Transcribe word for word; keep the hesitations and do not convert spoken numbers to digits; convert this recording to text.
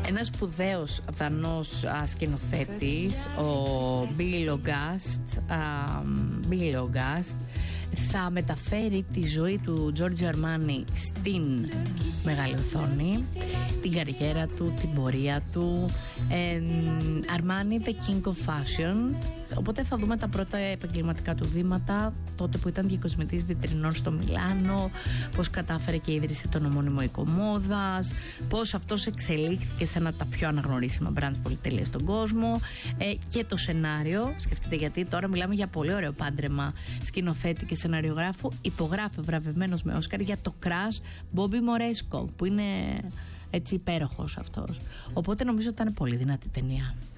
Ένας σπουδαίος Δανός σκηνοθέτης, ο Bill August, Bill August, θα μεταφέρει τη ζωή του Giorgio Armani στην μεγάλη οθόνη, την καριέρα του, την πορεία του. ε, Armani, the king of fashion. Οπότε θα δούμε τα πρώτα επαγγελματικά του βήματα, τότε που ήταν διακοσμητής βιτρινών στο Μιλάνο, πώς κατάφερε και ίδρυσε τον ομώνυμο οίκο μόδας, πώς αυτός εξελίχθηκε σε ένα από τα πιο αναγνωρίσιμα brands πολυτέλειας στον κόσμο. ε, και το σενάριο, σκεφτείτε, γιατί τώρα μιλάμε για πολύ ωραίο πάντρεμα σκηνοθέτη και σεναριογράφου, υπογράφει βραβευμένος με Όσκαρ για το Crash Bobby Moresco, που είναι έτσι υπέροχος αυτός. Οπότε νομίζω ότι ήταν πολύ δυνατή ταινία.